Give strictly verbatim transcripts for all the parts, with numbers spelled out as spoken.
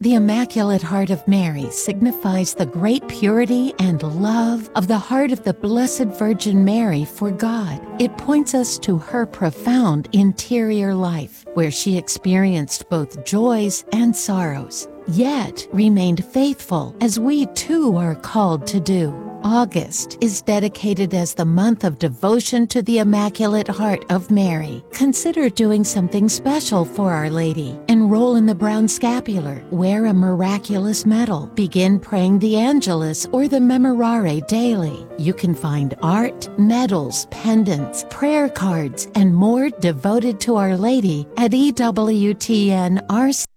The Immaculate Heart of Mary signifies the great purity and love of the heart of the Blessed Virgin Mary for God. It points us to her profound interior life, where she experienced both joys and sorrows, yet remained faithful, as we too are called to do. August is dedicated as the month of devotion to the Immaculate Heart of Mary. Consider doing something special for Our Lady. Enroll in the Brown Scapular, wear a miraculous medal, begin praying the Angelus or the Memorare daily. You can find art, medals, pendants, prayer cards, and more devoted to Our Lady at E W T N R C.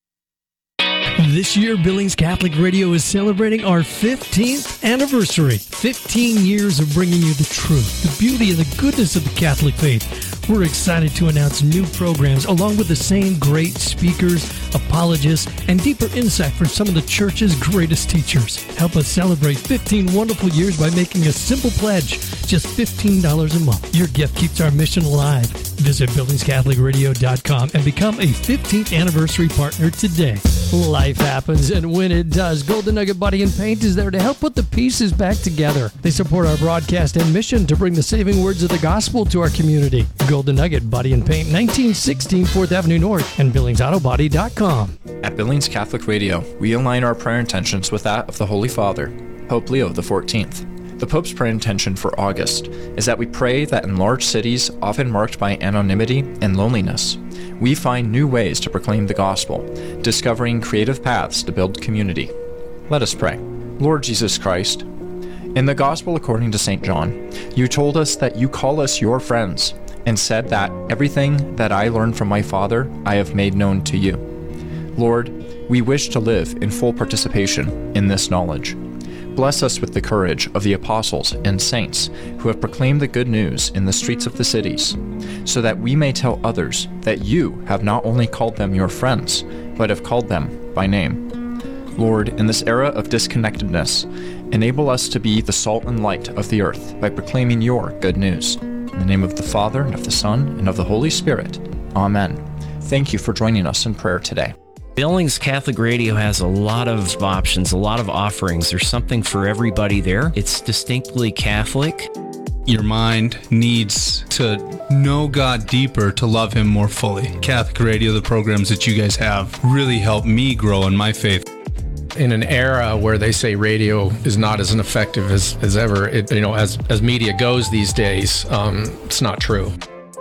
This year, Billings Catholic Radio is celebrating our fifteenth anniversary. fifteen years of bringing you the truth, the beauty, and the goodness of the Catholic faith. We're excited to announce new programs along with the same great speakers, apologists, and deeper insight from some of the Church's greatest teachers. Help us celebrate fifteen wonderful years by making a simple pledge, just fifteen dollars a month. Your gift keeps our mission alive. Visit billings catholic radio dot com and become a fifteenth anniversary partner today. Life happens, and when it does, Golden Nugget Body and Paint is there to help put the pieces back together. They support our broadcast and mission to bring the saving words of the gospel to our community. Golden Nugget Body and Paint, nineteen sixteen fourth Avenue North, and billings auto body dot com. At Billings Catholic Radio, we align our prayer intentions with that of the Holy Father, Pope Leo the fourteenth. The Pope's prayer intention for August is that we pray that in large cities, often marked by anonymity and loneliness, we find new ways to proclaim the gospel, discovering creative paths to build community. Let us pray. Lord Jesus Christ, in the Gospel according to Saint John, you told us that you call us your friends, and said that everything that I learned from my Father I have made known to you. Lord, we wish to live in full participation in this knowledge. Bless us with the courage of the apostles and saints who have proclaimed the good news in the streets of the cities, so that we may tell others that you have not only called them your friends, but have called them by name. Lord, in this era of disconnectedness, enable us to be the salt and light of the earth by proclaiming your good news. In the name of the Father, and of the Son, and of the Holy Spirit. Amen. Thank you for joining us in prayer today. Billings Catholic Radio has a lot of options, a lot of offerings. There's something for everybody there. It's distinctly Catholic. Your mind needs to know God deeper to love Him more fully. Catholic Radio, the programs that you guys have, really help me grow in my faith. In an era where they say radio is not as effective as, as ever, it, you know, as, as media goes these days, um, it's not true.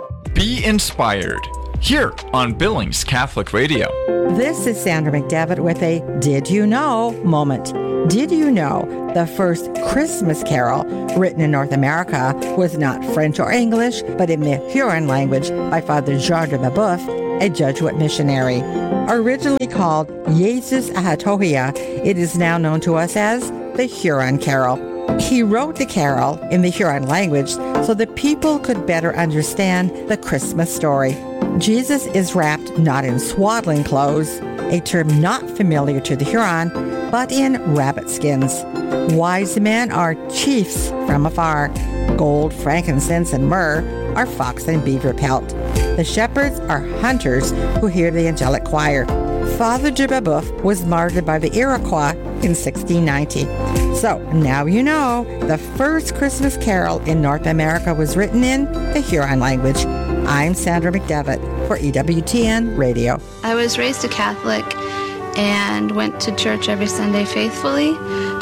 Be inspired here on Billings Catholic Radio. This is Sandra McDevitt with a Did You Know moment. Did you know the first Christmas carol written in North America was not French or English, but in the Huron language by Father Jean de Babeuf, a Jesuit missionary. Originally called Jesus Ahatohia, it is now known to us as the Huron Carol. He wrote the carol in the Huron language so that people could better understand the Christmas story. Jesus is wrapped not in swaddling clothes, a term not familiar to the Huron, but in rabbit skins. Wise men are chiefs from afar. Gold, frankincense, and myrrh are fox and beaver pelt. The shepherds are hunters who hear the angelic choir. Father de Babeuf was martyred by the Iroquois in sixteen ninety. So now you know the first Christmas carol in North America was written in the Huron language. I'm Sandra McDevitt for E W T N Radio. I was raised a Catholic and went to church every Sunday faithfully.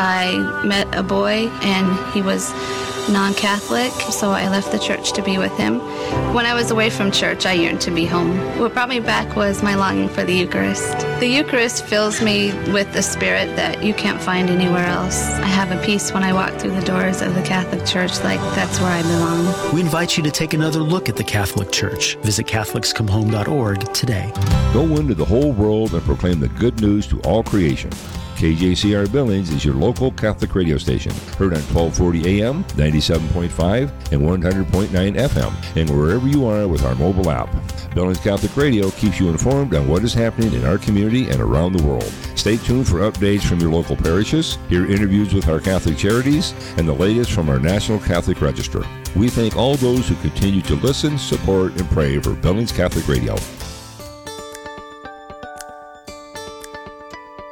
I met a boy and he was non-Catholic, so I left the church to be with him. When I was away from church, I yearned to be home. What brought me back was my longing for the Eucharist. The Eucharist fills me with the spirit that you can't find anywhere else. I have a peace when I walk through the doors of the Catholic Church, like that's where I belong. We invite you to take another look at the Catholic Church. Visit catholics come home dot org today. Go into the whole world and proclaim the good news to all creation. K J C R Billings is your local Catholic radio station, heard on twelve forty A M, ninety-seven point five, and one hundred point nine F M, and wherever you are with our mobile app. Billings Catholic Radio keeps you informed on what is happening in our community and around the world. Stay tuned for updates from your local parishes, hear interviews with our Catholic charities, and the latest from our National Catholic Register. We thank all those who continue to listen, support, and pray for Billings Catholic Radio.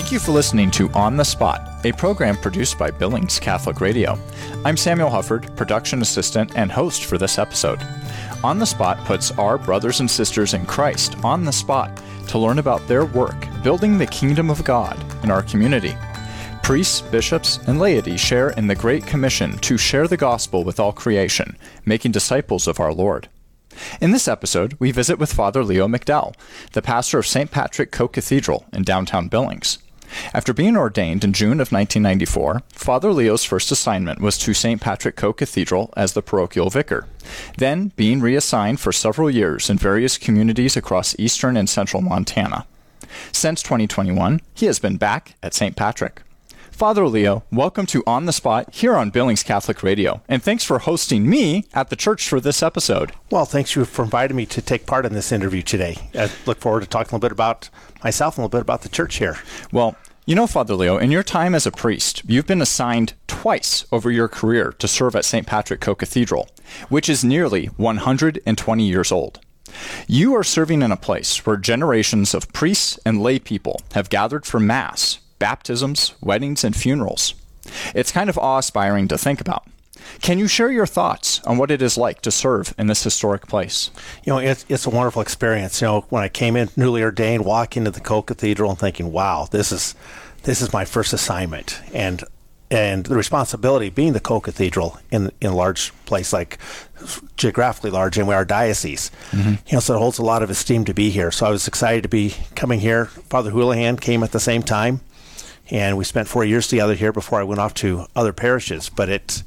Thank you for listening to On the Spot, a program produced by Billings Catholic Radio. I'm Samuel Hufford, production assistant and host for this episode. On the Spot puts our brothers and sisters in Christ on the spot to learn about their work building the kingdom of God in our community. Priests, bishops, and laity share in the Great Commission to share the gospel with all creation, making disciples of our Lord. In this episode, we visit with Father Leo McDowell, the pastor of Saint Patrick Co-Cathedral in downtown Billings. After being ordained in June of nineteen ninety-four, Father Leo's first assignment was to Saint Patrick Co-Cathedral as the parochial vicar, then being reassigned for several years in various communities across eastern and central Montana. Since twenty twenty-one, he has been back at Saint Patrick. Father Leo, welcome to On the Spot here on Billings Catholic Radio, and thanks for hosting me at the church for this episode. Well, thanks you for inviting me to take part in this interview today. I look forward to talking a little bit about myself and a little bit about the church here. Well, you know, Father Leo, in your time as a priest, you've been assigned twice over your career to serve at Saint Patrick Co-Cathedral, which is nearly one hundred twenty years old. You are serving in a place where generations of priests and lay people have gathered for Mass, baptisms, weddings, and funerals. It's kind of awe-inspiring to think about. Can you share your thoughts on what it is like to serve in this historic place? You know, it's, it's a wonderful experience. You know, when I came in newly ordained, walking into the Co-Cathedral and thinking, wow, this is this is my first assignment. And and the responsibility being the Co-Cathedral in, in a large place like geographically large in our diocese. Mm-hmm. You know, so it holds a lot of esteem to be here. So I was excited to be coming here. Father Houlihan came at the same time. And we spent four years together here before I went off to other parishes. But it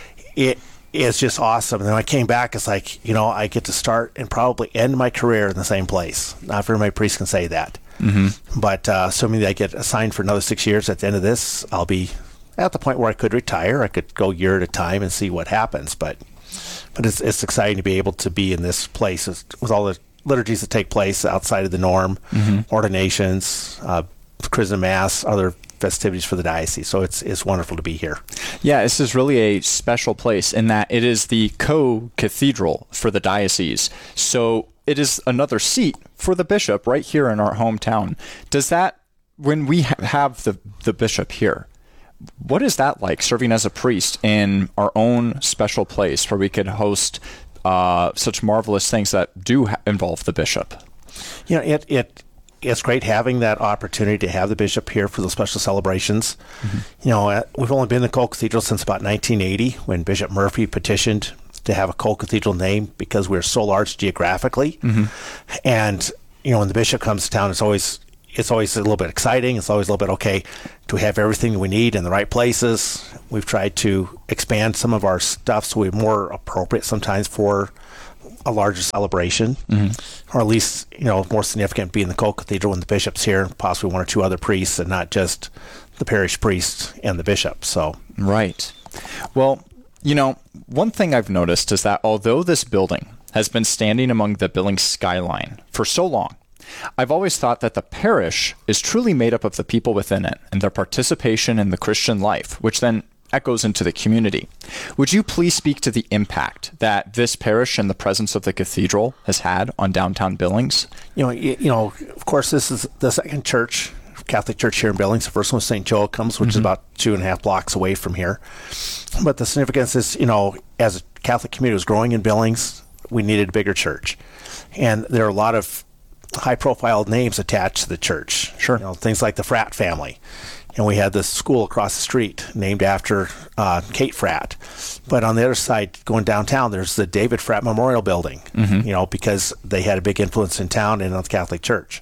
it is just awesome. And then when I came back, it's like, you know, I get to start and probably end my career in the same place. Not very many priests can say that. Mm-hmm. But uh, assuming that I get assigned for another six years at the end of this, I'll be at the point where I could retire. I could go a year at a time and see what happens. But but it's, it's exciting to be able to be in this place with all the liturgies that take place outside of the norm, mm-hmm. ordinations, uh, Chrism Mass, other festivities for the diocese. So it's it's wonderful to be here. Yeah, this is really a special place in that it is the co-cathedral for the diocese. So it is another seat for the bishop right here in our hometown. Does that, when we ha- have the, the bishop here, what is that like, serving as a priest in our own special place where we could host uh, such marvelous things that do ha- involve the bishop? You know, it it it's great having that opportunity to have the bishop here for the special celebrations. Mm-hmm. You know, uh, we've only been in the Co-Cathedral since about nineteen eighty, when Bishop Murphy petitioned to have a Co-Cathedral name because we're so large geographically. Mm-hmm. And, you know, when the bishop comes to town, it's always it's always a little bit exciting. It's always a little bit, okay, do we have everything we need in the right places? We've tried to expand some of our stuff so we're more appropriate sometimes for a larger celebration, mm-hmm. or at least, you know, more significant being the Co-Cathedral when the bishop's here, possibly one or two other priests, and not just the parish priest and the bishop. So, right. Well, you know, one thing I've noticed is that although this building has been standing among the Billings skyline for so long, I've always thought that the parish is truly made up of the people within it and their participation in the Christian life, which then echoes into the community. Would you please speak to the impact that this parish and the presence of the cathedral has had on downtown Billings? You know, you, you know, of course, this is the second church, Catholic church here in Billings. The first one was Saint Joachim's, which mm-hmm. is about two and a half blocks away from here. But the significance is, you know, as a Catholic community was growing in Billings, we needed a bigger church. And there are a lot of high-profile names attached to the church. Sure. You know, things like the Fratt family. And we had this school across the street named after uh, Kate Fratt. But on the other side, going downtown, there's the David Fratt Memorial Building, mm-hmm. you know, because they had a big influence in town and on the Catholic Church.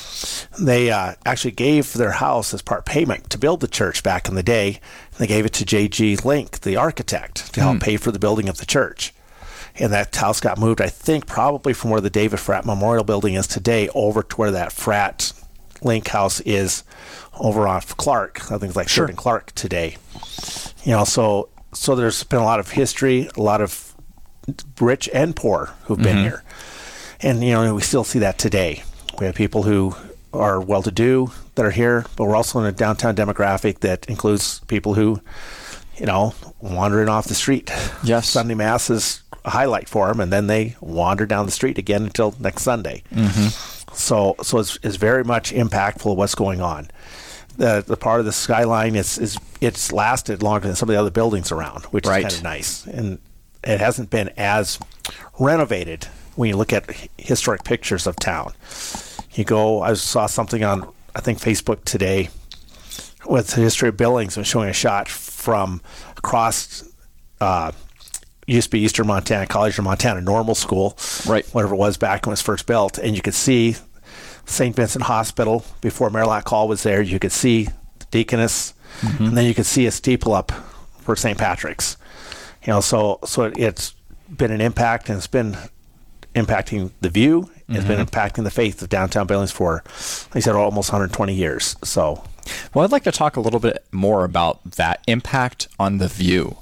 They uh, actually gave their house as part payment to build the church back in the day. They gave it to J G Link, the architect, to help mm. pay for the building of the church. And that house got moved, I think, probably from where the David Fratt Memorial Building is today over to where that Fratt Link house is over off Clark. I think it's like sure. Third and Clark today. You know, so so there's been a lot of history, a lot of rich and poor who've been mm-hmm. here. And, you know, we still see that today. We have people who are well-to-do that are here, but we're also in a downtown demographic that includes people who, you know, wandering off the street. Yes. Sunday Mass is a highlight for them, and then they wander down the street again until next Sunday. Mm-hmm. So so it's, it's very much impactful of what's going on. the the part of the skyline is is it's lasted longer than some of the other buildings around, which Right. is kind of nice. And it hasn't been as renovated when you look at h- historic pictures of town. You go, I saw something on, I think, Facebook today with the history of Billings and showing a shot from across, uh, used to be Eastern Montana College or Montana Normal School, Right. whatever it was back when it was first built. And you could see Saint Vincent Hospital before Marillac Hall was there. You could see the Deaconess, Mm-hmm. and then you could see a steeple up for Saint Patrick's. You know, so so it's been an impact, and it's been impacting the view. It's Mm-hmm. been impacting the faith of downtown Billings for, like I said, almost one hundred twenty years. So, Well, I'd like to talk a little bit more about that impact on the view.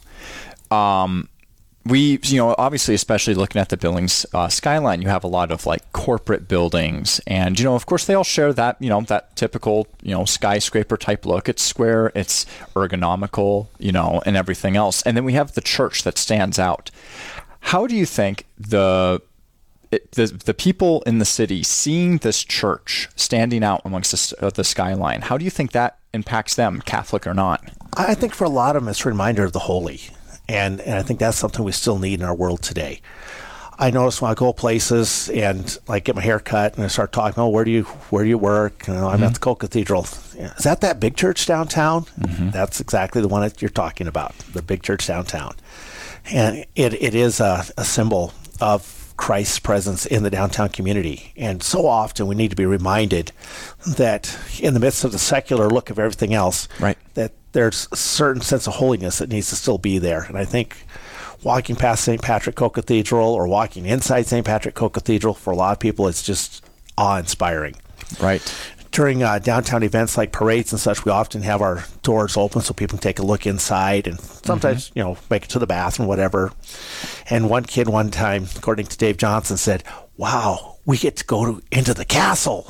Um, we, you know, obviously, especially looking at the Billings uh, skyline, you have a lot of like corporate buildings, and you know, of course, they all share that, you know, that typical, you know, skyscraper type look. It's square, it's ergonomical, you know, and everything else. And then we have the church that stands out. How do you think the It, the the people in the city seeing this church standing out amongst the, uh, the skyline, how do you think that impacts them, Catholic or not? I think for a lot of them, it's a reminder of the holy. And, and I think that's something we still need in our world today. I notice when I go places and like get my hair cut and I start talking, oh, where do you where do you work? You know, I'm Mm-hmm. at the Coke Cathedral. Is that that big church downtown? Mm-hmm. That's exactly the one that you're talking about, the big church downtown. And it, it is a, a symbol of Christ's presence in the downtown community. And so often we need to be reminded that in the midst of the secular look of everything else, Right. that there's a certain sense of holiness that needs to still be there. And I think walking past Saint Patrick Coke Cathedral or walking inside Saint Patrick Coke Cathedral, for a lot of people, it's just awe-inspiring. Right. During uh, downtown events like parades and such, we often have our doors open so people can take a look inside and sometimes, mm-hmm. you know, make it to the bathroom, whatever. And one kid one time, according to Dave Johnson, said, wow, we get to go to, into the castle.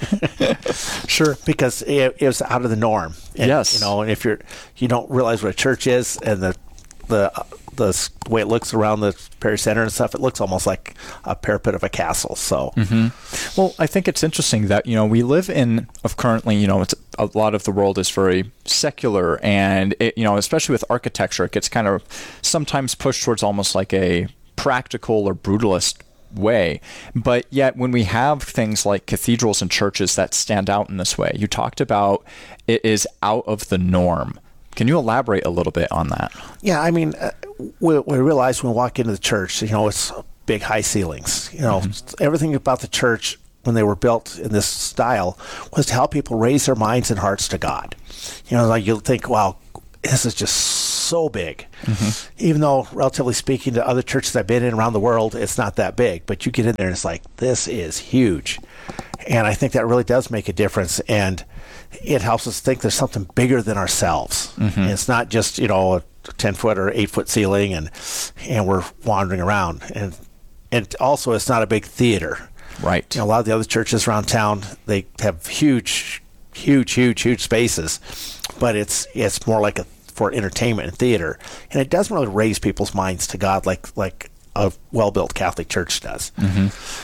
Sure. Because it, it was out of the norm. And, Yes. You know, and if you're, you don't realize what a church is and the, the, the way it looks around the Perry Center and stuff, it looks almost like a parapet of a castle. So, Mm-hmm. Well, I think it's interesting that, you know, we live in, of currently, you know, it's a lot of the world is very secular, and it, you know, especially with architecture, it gets kind of sometimes pushed towards almost like a practical or brutalist way. But yet when we have things like cathedrals and churches that stand out in this way, you talked about it is out of the norm. Can you elaborate a little bit on that? Yeah, I mean, uh, we, we realize when we walk into the church, you know, it's big high ceilings. You know, mm-hmm. everything about the church when they were built in this style was to help people raise their minds and hearts to God. You know, like you'll think, wow, this is just so big. Mm-hmm. Even though, relatively speaking, to other churches I've been in around the world, it's not that big. But you get in there and it's like, this is huge. And I think that really does make a difference. And it helps us think there's something bigger than ourselves. Mm-hmm. It's not just, you know, a ten foot or eight foot ceiling and and we're wandering around. And and also it's not a big theater. Right. You know, a lot of the other churches around town, they have huge, huge, huge, huge spaces, but it's it's more like a for entertainment and theater. And it doesn't really raise people's minds to God like like a well-built Catholic church does. Mm-hmm.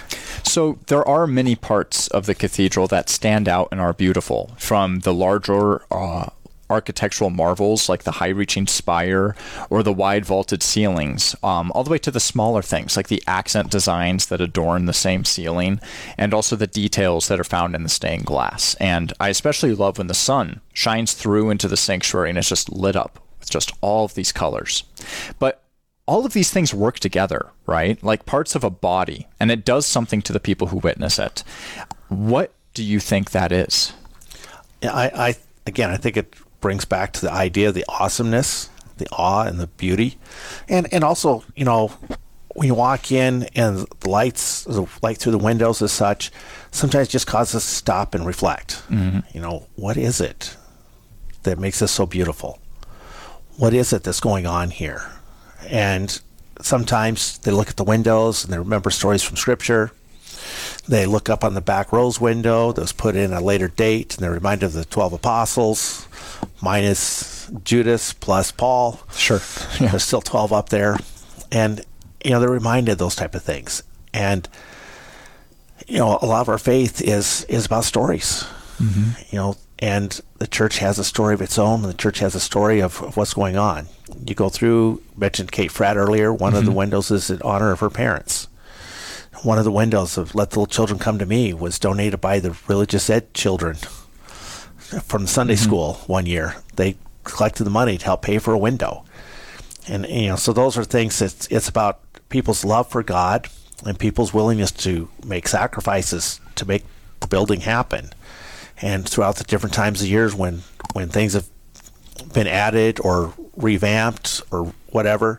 So there are many parts of the cathedral that stand out and are beautiful, from the larger uh, architectural marvels like the high-reaching spire or the wide vaulted ceilings, um, all the way to the smaller things like the accent designs that adorn the same ceiling, and also the details that are found in the stained glass. And I especially love when the sun shines through into the sanctuary and it's just lit up with just all of these colors. But all of these things work together, right? Like parts of a body, and it does something to the people who witness it. What do you think that is? Yeah, I, I again, I think it brings back to the idea of the awesomeness, the awe and the beauty. And and also, you know, when you walk in and the lights, the light through the windows as such, sometimes just causes us to stop and reflect. Mm-hmm. You know, what is it that makes this so beautiful? What is it that's going on here? And sometimes they look at the windows and they remember stories from Scripture. They look up on the back rose window that was put in a later date, and they're reminded of the twelve apostles, minus Judas plus Paul. Sure. Yeah. There's still twelve up there. And, you know, they're reminded of those type of things. And, you know, a lot of our faith is, is about stories. Mm-hmm. You know, and the church has a story of its own. The church has a story of, of what's going on. You go through, mentioned Kate Fratt earlier, one mm-hmm. of the windows is in honor of her parents. One of the windows of Let the Little Children Come to Me was donated by the religious ed children from Sunday mm-hmm. school one year. They collected the money to help pay for a window. And, you know, so those are things that it's about people's love for God and people's willingness to make sacrifices to make the building happen. And throughout the different times of years when, when things have been added or revamped or whatever,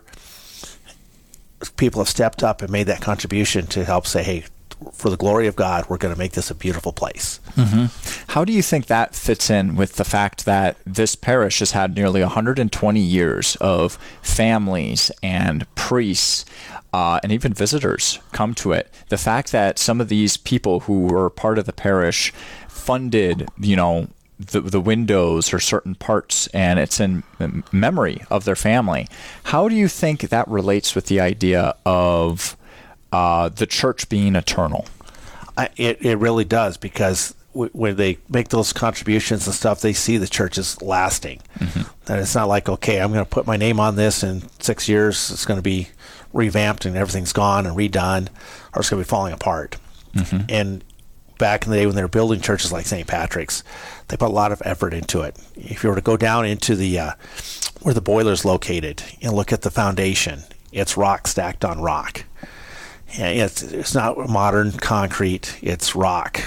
people have stepped up and made that contribution to help say, hey, for the glory of God, we're going to make this a beautiful place. Mm-hmm. How do you think that fits in with the fact that this parish has had nearly one hundred twenty years of families and priests uh, and even visitors come to it? The fact that some of these people who were part of the parish funded, you know, the the windows or certain parts, and it's in memory of their family. How do you think that relates with the idea of uh, the church being eternal? I, it, it really does, because w- when they make those contributions and stuff, they see the church is lasting. Mm-hmm. And it's not like, okay, I'm going to put my name on this in six years, it's going to be revamped and everything's gone and redone, or it's going to be falling apart. Mm-hmm. And back in the day when they were building churches like Saint Patrick's, they put a lot of effort into it. If you were to go down into the uh, where the boiler's located and look at the foundation, it's rock stacked on rock. And it's it's not modern concrete, it's rock.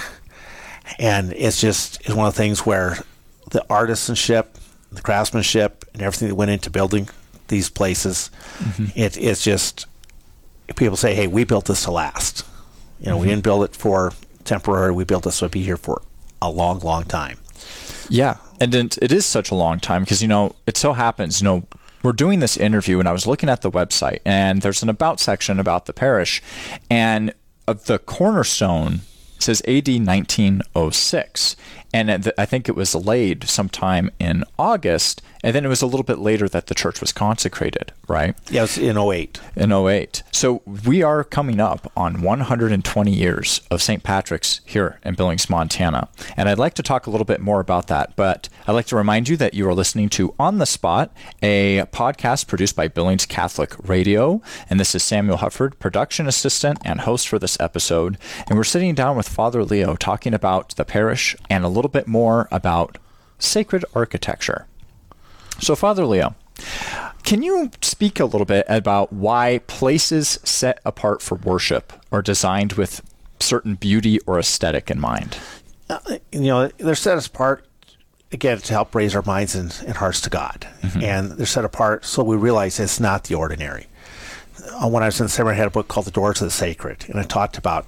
And it's just it's one of the things where the artisanship, the craftsmanship, and everything that went into building these places, mm-hmm. it, it's just, people say, hey, we built this to last. You know, mm-hmm. we didn't build it for temporary, we built this to be here for a long, long time. Yeah, and it is such a long time because, you know, it so happens, you know, we're doing this interview and I was looking at the website and there's an about section about the parish, and of the cornerstone says A D nineteen oh six, and I think it was laid sometime in August, and then it was a little bit later that the church was consecrated, right? Yes, in oh eight. In oh eight. So we are coming up on one hundred twenty years of Saint Patrick's here in Billings, Montana. And I'd like to talk a little bit more about that, but I'd like to remind you that you are listening to On the Spot, a podcast produced by Billings Catholic Radio. And this is Samuel Hufford, production assistant and host for this episode. And we're sitting down with Father Leo talking about the parish and a little bit more about sacred architecture. So, Father Leo, can you speak a little bit about why places set apart for worship are designed with certain beauty or aesthetic in mind? Uh, you know, they're set apart, again, to help raise our minds and, and hearts to God. Mm-hmm. And they're set apart so we realize it's not the ordinary. Uh, when I was in the seminary, I had a book called The Doors of the Sacred, and I talked about